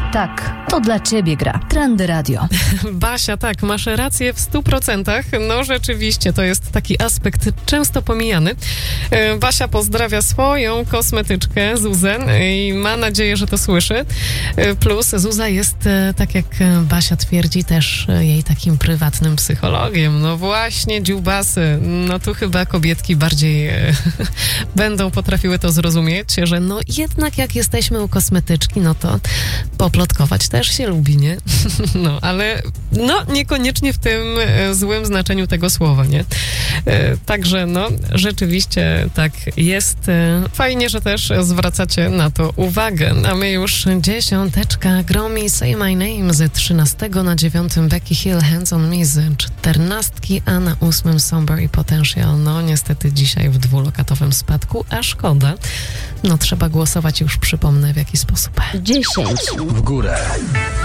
Tak, to dla ciebie gra. Trendy Radio. Basia, tak, masz rację w 100%. No rzeczywiście, to jest taki aspekt często pomijany. Basia pozdrawia swoją kosmetyczkę Zuzę i ma nadzieję, że to słyszy. Plus Zuza jest, tak jak Basia twierdzi, też jej takim prywatnym psychologiem. No właśnie, dziubasy. No tu chyba kobietki bardziej będą potrafiły to zrozumieć, że no jednak jak jesteśmy u kosmetyczki, no to poplotkować też się lubi, nie? No, ale no niekoniecznie w tym złym znaczeniu tego słowa, nie? Także no rzeczywiście tak jest. Fajnie, że też zwracacie na to uwagę. A my już 10. Gromi Say My Name z 13 na 9 Becky Hill Hands on Me z 14, a na 8 Somber i Potential. No niestety dzisiaj w dwulokatowym spadku, a szkoda. No trzeba głosować, już przypomnę w jaki sposób. 10 w górę.